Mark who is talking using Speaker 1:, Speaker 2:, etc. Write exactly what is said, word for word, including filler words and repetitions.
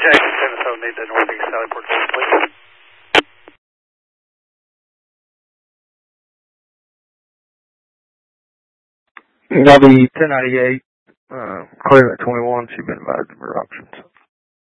Speaker 1: Jackson seven seven eight, the northeast Sallyport, please.
Speaker 2: I'll be ten ninety-eight, uh, clear at twenty-one. She's been invited to her options.